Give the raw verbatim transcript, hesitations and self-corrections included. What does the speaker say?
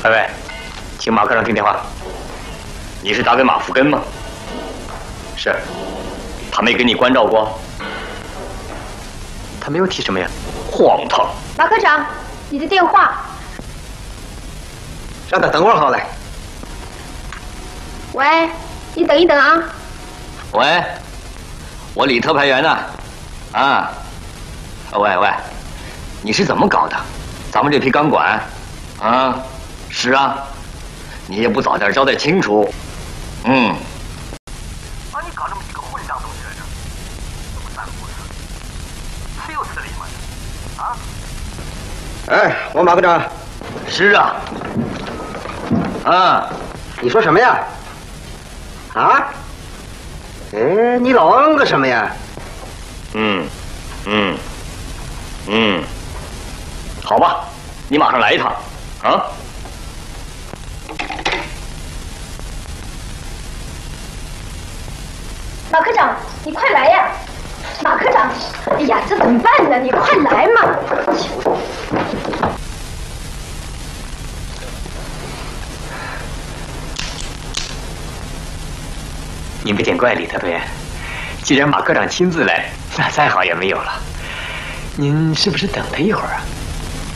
喂喂，请马科长听电话。你是打给马福根吗？是。他没给你关照过？他没有提什么呀？荒唐！ 马科长，你的电话。 让他等会儿好了。 喂，你等一等啊。 喂，我李特派员呢？啊，喂喂，你是怎么搞的？咱们这批钢管，啊，是啊，你也不早点交代清楚，嗯。 把你搞这么几个混账东西来着，怎么散户的？谁有此理吗？啊？ 哎，王马科长。 是啊。啊， 你说什么呀？啊？哎，你老嗯个什么呀？ 嗯，嗯，嗯，好吧，你马上来一趟，啊？ 马科长，你快来呀！马科长，哎呀，这怎么办呢？你快来嘛！ 您别见怪，李特派员。既然马科长亲自来，那再好也没有了。您是不是等他一会儿啊？